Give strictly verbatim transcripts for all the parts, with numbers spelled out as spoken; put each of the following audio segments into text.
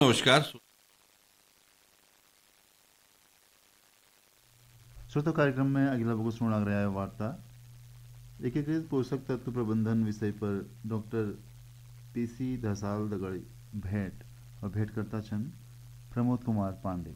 नमस्कार। श्रोता कार्यक्रम में अगला वक्त सुना रहा है वार्ता एकीकृत पोषक तत्व प्रबंधन विषय पर डॉक्टर पी सी धसाल दगड़ी भेंट और भेंटकर्ता छन प्रमोद कुमार पांडे।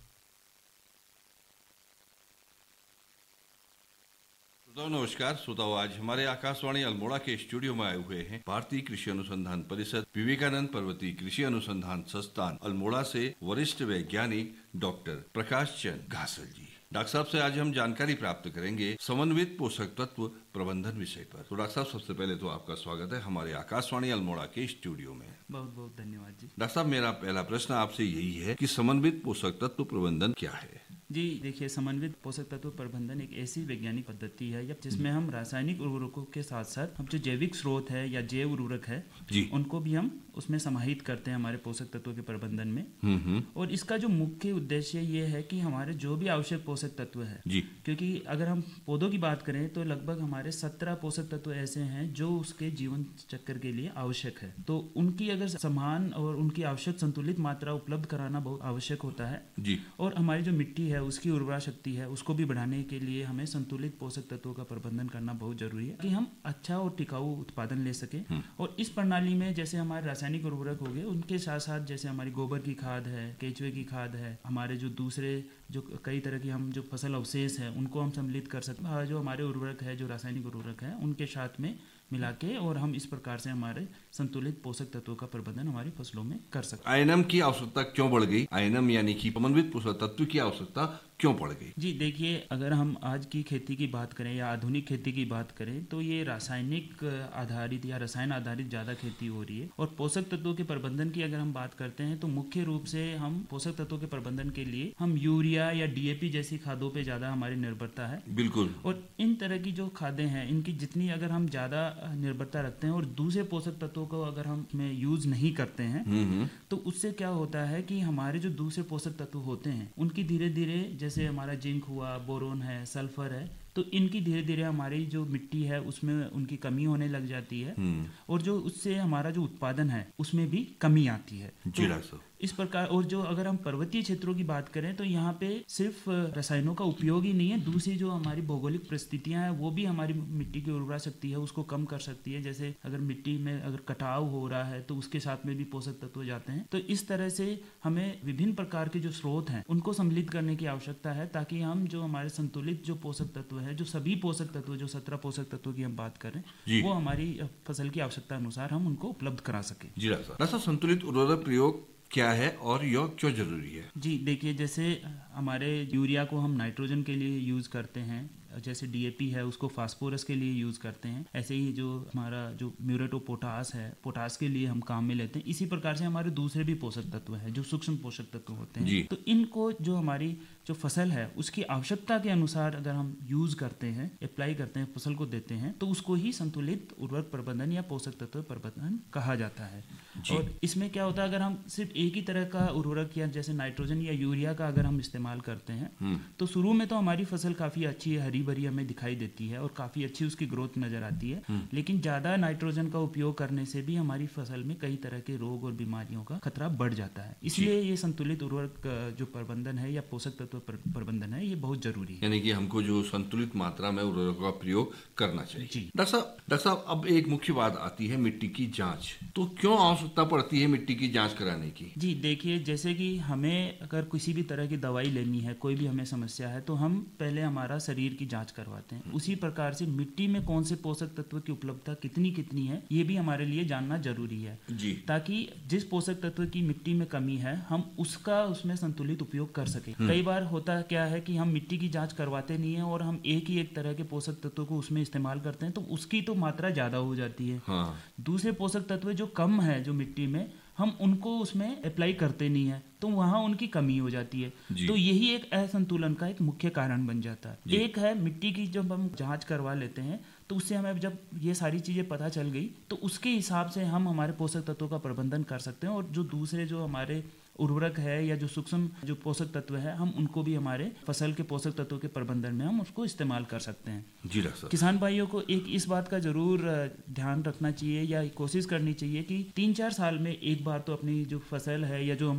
श्रोताओं नमस्कार। श्रोताओं आज हमारे आकाशवाणी अल्मोड़ा के स्टूडियो में आए हुए हैं भारतीय कृषि अनुसंधान परिषद विवेकानंद पर्वतीय कृषि अनुसंधान संस्थान अल्मोड़ा से वरिष्ठ वैज्ञानिक डॉक्टर प्रकाश चंद घासल जी। डॉक्टर साहब से आज हम जानकारी प्राप्त करेंगे समन्वित पोषक तत्व प्रबंधन विषय पर। तो डॉक्टर साहब सबसे पहले तो आपका स्वागत है हमारे आकाशवाणी अल्मोड़ा के स्टूडियो में। बहुत बहुत धन्यवाद जी। डॉक्टर साहब मेरा पहला प्रश्न आपसे यही है कि समन्वित पोषक तत्व प्रबंधन क्या है? जी देखिए, समन्वित पोषक तत्व प्रबंधन एक ऐसी वैज्ञानिक पद्धति है या जिसमें हम रासायनिक उर्वरकों के साथ साथ हम जो जैविक स्रोत है या जैव उर्वरक है जी उनको भी हम उसमें समाहित करते हैं हमारे पोषक तत्वों के प्रबंधन में। हम्म हम्म और इसका जो मुख्य उद्देश्य ये है कि हमारे जो भी आवश्यक पोषक तत्व है, जी क्योंकि अगर हम पौधों की बात करें तो लगभग हमारे सत्रह पोषक तत्व ऐसे हैं जो उसके जीवन चक्र के लिए आवश्यक है। तो उनकी अगर समान और उनकी आवश्यक संतुलित मात्रा उपलब्ध कराना बहुत आवश्यक होता है जी और हमारी जो मिट्टी है उसकी उर्वरा शक्ति है उसको भी बढ़ाने के लिए हमें संतुलित पोषक तत्वों का प्रबंधन करना बहुत जरूरी है कि हम अच्छा और टिकाऊ उत्पादन ले सके। और इस प्रणाली में जैसे हमारे रासायनिक उर्वरक हो गए, उनके साथ साथ जैसे हमारी गोबर की खाद है, केचुए की खाद है, हमारे जो दूसरे जो कई तरह की हम जो फसल अवशेष है उनको हम सम्मिलित कर सकते हैं। जो हमारे उर्वरक है, जो रासायनिक उर्वरक है, उनके साथ में मिला के और हम इस प्रकार से हमारे संतुलित पोषक तत्वों का प्रबंधन हमारी फसलों में कर सकते हैं। आयनम की आवश्यकता क्यों बढ़ गई? आयनम यानी कि समन्वित पोषक तत्व की आवश्यकता क्यों बढ़ गई? जी देखिए, अगर हम आज की खेती की बात करें या आधुनिक खेती की बात करें तो ये रासायनिक आधारित या रसायन आधारित ज़्यादा खेती हो रही है। और पोषक तत्वों के प्रबंधन की अगर हम बात करते हैं तो मुख्य रूप से हम पोषक तत्वों के प्रबंधन के लिए हम यूरिया या डी ए पी जैसी खादों पे ज़्यादा हमारी निर्भरता है। बिल्कुल। और इन तरह की जो खादें हैं इनकी जितनी अगर हम ज़्यादा निर्भरता रखते हैं और दूसरे पोषक तत्वों को अगर हम में यूज नहीं करते हैं हम्म तो उससे क्या होता है कि हमारे जो दूसरे पोषक तत्व होते हैं उनकी धीरे धीरे, जैसे हमारा जिंक हुआ, बोरोन है, सल्फर है, तो इनकी धीरे धीरे हमारी जो मिट्टी है उसमें उनकी कमी होने लग जाती है और जो उससे हमारा जो उत्पादन है उसमें भी कमी आती है। जी तो इस प्रकार, और जो अगर हम पर्वतीय क्षेत्रों की बात करें तो यहाँ पे सिर्फ रसायनों का उपयोग ही नहीं है, दूसरी जो हमारी भौगोलिक परिस्थितियां हैं वो भी हमारी मिट्टी की उर्वरा शक्ति है उसको कम कर सकती है। जैसे अगर मिट्टी में अगर कटाव हो रहा है तो उसके साथ में भी पोषक तत्व जाते हैं। तो इस तरह से हमें विभिन्न प्रकार के जो स्रोत हैं उनको सम्मिलित करने की आवश्यकता है ताकि हम जो हमारे संतुलित जो पोषक तत्व है, जो सभी पोषक तत्व, जो सत्रह पोषक तत्वों की हम बात करें, वो हमारी फसल की आवश्यकता अनुसार हम उनको उपलब्ध करा सके। जी डॉक्टर, संतुलित उर्वरक प्रयोग क्या है और यह क्यों जरूरी है? जी देखिए, जैसे हमारे यूरिया को हम नाइट्रोजन के लिए यूज करते हैं, जैसे डी ए पी है उसको फास्फोरस के लिए यूज करते हैं, ऐसे ही जो हमारा जो म्यूरेट ऑफ पोटास है पोटास के लिए हम काम में लेते हैं। इसी प्रकार से हमारे दूसरे भी पोषक तत्व हैं जो सूक्ष्म पोषक तत्व होते हैं, तो इनको जो हमारी जो फसल है उसकी आवश्यकता के अनुसार अगर हम यूज करते हैं, अप्लाई करते हैं, फसल को देते हैं, तो उसको ही संतुलित उर्वरक प्रबंधन या पोषक तत्व प्रबंधन कहा जाता है। और इसमें क्या होता है, अगर हम सिर्फ एक ही तरह का उर्वरक या जैसे नाइट्रोजन या यूरिया का अगर हम इस्तेमाल करते हैं तो शुरू में तो हमारी फसल काफी अच्छी हरी भरी हमें दिखाई देती है और काफी अच्छी उसकी ग्रोथ नजर आती है, लेकिन ज्यादा नाइट्रोजन का उपयोग करने से भी हमारी फसल में कई तरह के रोग और बीमारियों का खतरा बढ़ जाता है। इसलिए ये संतुलित उर्वरक जो प्रबंधन है या पोषक तत्व प्रबंधन है ये बहुत जरूरी है, यानी कि हमको जो संतुलित मात्रा में उर्वरकों का प्रयोग करना चाहिए। जी डॉक्टर साहब डॉक्टर साहब अब एक मुख्य बात आती है मिट्टी की जांच। तो क्यों आवश्यकता पड़ती है मिट्टी की जांच कराने की? जी देखिए, जैसे कि हमें अगर किसी भी तरह की दवाई लेनी है, कोई भी हमें समस्या है, तो हम पहले हमारा शरीर की जांच करवाते हैं। उसी प्रकार से मिट्टी में कौन से पोषक तत्व की उपलब्धता कितनी कितनी है ये भी हमारे लिए जानना जरूरी है जी। ताकि जिस पोषक तत्व की मिट्टी में कमी है हम उसका उसमें संतुलित उपयोग कर सके। कई बार होता क्या है कि हम मिट्टी की जांच करवाते नहीं है और हम एक ही एक तरह के पोषक तत्वों को उसमें इस्तेमाल करते हैं तो उसकी तो मात्रा ज्यादा हो जाती है। हाँ। दूसरे पोषक तत्व जो कम है जो मिट्टी में, हम उनको उसमें अप्लाई करते नहीं है तो वहां उनकी कमी हो जाती है। तो यही एक असंतुलन का एक मुख्य कारण बन जाता है। एक है मिट्टी की जब हम जांच करवा लेते हैं तो उससे हमें जब ये सारी चीजें पता चल गई तो उसके हिसाब से हम हमारे पोषक तत्वों का प्रबंधन कर सकते हैं और जो दूसरे जो हमारे उर्वरक है या जो सूक्ष्म जो पोषक तत्व है हम उनको भी हमारे फसल के पोषक तत्वों के प्रबंधन में हम उसको इस्तेमाल कर सकते हैं। जी डॉक्टर। किसान भाइयों को एक इस बात का जरूर ध्यान रखना चाहिए या कोशिश करनी चाहिए कि तीन चार साल में एक बार तो अपनी जो फसल है या जो